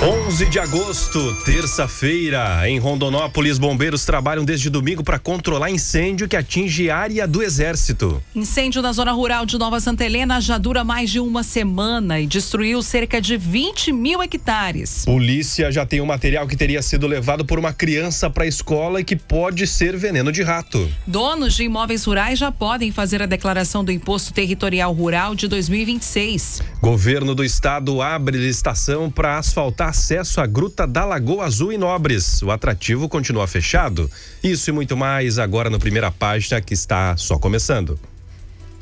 11 de agosto, terça-feira, em Rondonópolis, bombeiros trabalham desde domingo para controlar incêndio que atinge área do Exército. Incêndio na zona rural de Nova Santa Helena já dura mais de uma semana e destruiu cerca de 20 mil hectares. Polícia já tem um material que teria sido levado por uma criança para a escola e que pode ser veneno de rato. Donos de imóveis rurais já podem fazer a declaração do Imposto Territorial Rural de 2026. Governo do estado abre licitação para asfaltar acesso à Gruta da Lagoa Azul em Nobres. O atrativo continua fechado. Isso e muito mais agora no Primeira Página, que está só começando.